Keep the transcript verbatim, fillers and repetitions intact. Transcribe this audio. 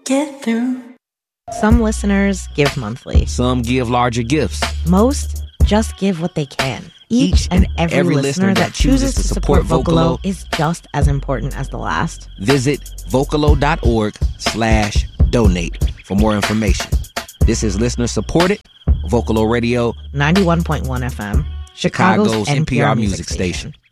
get through. Some listeners give monthly. Some give larger gifts. Most just give what they can. Each, Each and every, every listener, listener that chooses to support Vocalo is just as important as the last. Visit vocalo.org slash donate for more information. This is listener supported Vocalo Radio ninety-one point one F M, Chicago's, Chicago's N P R, N P R music, music station. station.